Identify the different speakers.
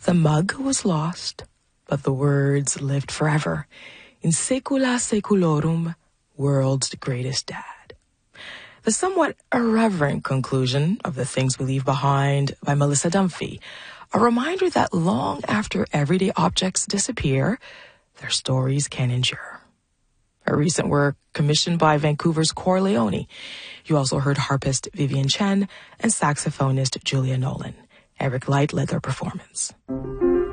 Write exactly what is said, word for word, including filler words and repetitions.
Speaker 1: The mug was lost, but the words lived forever. In Saecula Saeculorum, World's Greatest Dad. The somewhat irreverent conclusion of The Things We Leave Behind by Melissa Dunphy, a reminder that long after everyday objects disappear, their stories can endure. Her recent work commissioned by Vancouver's Cor Leone. You also heard harpist Vivian Chen and saxophonist Julia Nolan. Eric Light led their performance.